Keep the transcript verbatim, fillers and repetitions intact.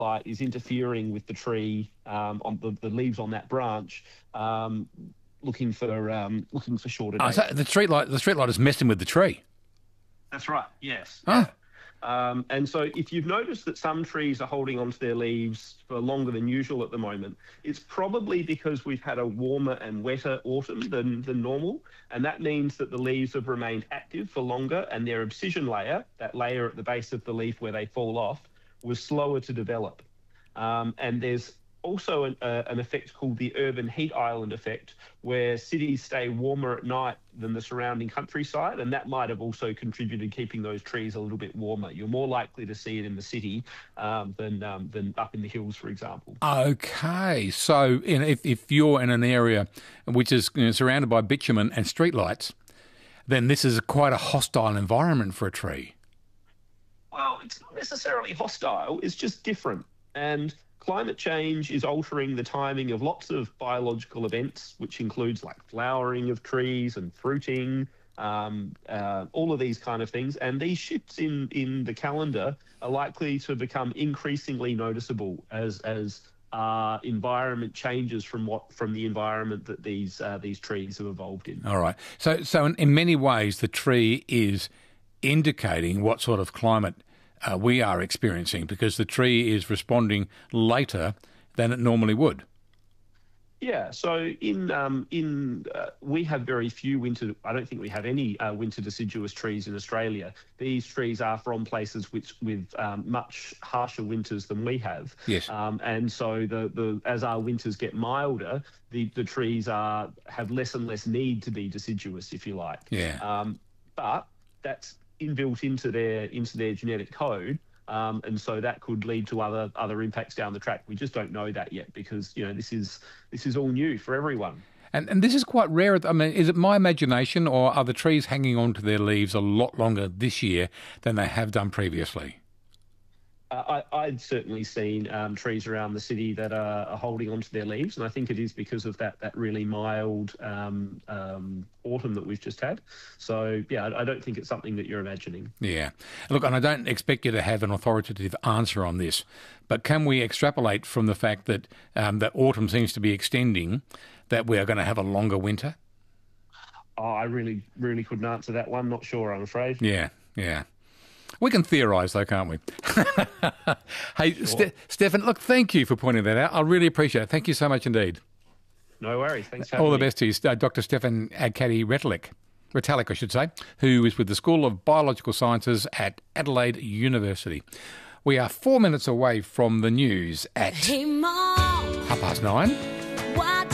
light is interfering with the tree um, on the, the leaves on that branch, um, looking for um, looking for shorter Oh, days. so the street light, the street light is messing with the tree. That's right. Yes. Oh. Yeah. Um, and so if you've noticed that some trees are holding onto their leaves for longer than usual at the moment, it's probably because we've had a warmer and wetter autumn than, than normal. And that means that the leaves have remained active for longer, and their abscission layer, that layer at the base of the leaf where they fall off, was slower to develop. Um, and there's also an, uh, an effect called the urban heat island effect, where cities stay warmer at night than the surrounding countryside, and that might have also contributed keeping those trees a little bit warmer. You're more likely to see it in the city um, than um, than up in the hills, for example. Okay, so in, if, if you're in an area which is you know, surrounded by bitumen and streetlights, then this is quite a hostile environment for a tree. Well, it's not necessarily hostile, it's just different. And climate change is altering the timing of lots of biological events, which includes like flowering of trees and fruiting, um, uh, all of these kind of things. And these shifts in, in the calendar are likely to become increasingly noticeable as as our environment changes from what from the environment that these uh, these trees have evolved in. All right. So so in, in many ways, the tree is indicating what sort of climate Uh, we are experiencing, because the tree is responding later than it normally would. Yeah, so in um, in uh, we have very few winter. I don't think we have any uh, winter deciduous trees in Australia. These trees are from places which with um, much harsher winters than we have. Yes. Um, and so the, the as our winters get milder, the the trees are have less and less need to be deciduous, if you like. Yeah. Um, but that's inbuilt into their into their genetic code, um, and so that could lead to other other impacts down the track. We just don't know that yet, because you know this is this is all new for everyone. And and this is quite rare. I mean, is it my imagination, or are the trees hanging on to their leaves a lot longer this year than they have done previously? Uh, I, I'd certainly seen um, trees around the city that are, are holding onto their leaves, and I think it is because of that that really mild um, um, autumn that we've just had. So, yeah, I, I don't think it's something that you're imagining. Yeah. Look, and I don't expect you to have an authoritative answer on this, but can we extrapolate from the fact that um, that autumn seems to be extending, that we are going to have a longer winter? Oh, I really, really couldn't answer that one. Not sure, I'm afraid. Yeah, yeah. We can theorise, though, can't we? Hey, sure. Ste- Stefan, look, thank you for pointing that out. I really appreciate it. Thank you so much indeed. No worries. Thanks for having All the me. best to you, uh, Doctor Stefan Adkati-Retallick, Retallick, I should say, who is with the School of Biological Sciences at Adelaide University. We are four minutes away from the news at Hey, Mom. half past nine.